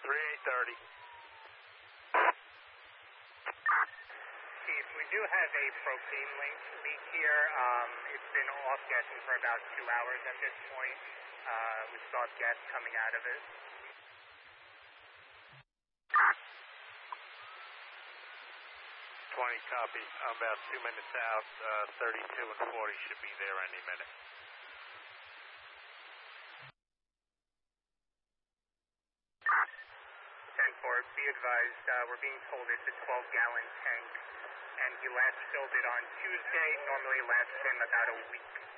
3830. Chief, we do have a propane leak here. It's been off-gassing for about 2 hours at this point, with soft gas coming out of it. 20 copy. I'm about 2 minutes out. 32 and 40 should be there any minute. 10-4, be advised, we're being told it's a 12-gallon tank, and he last filled it on Tuesday. Normally it lasts him about a week.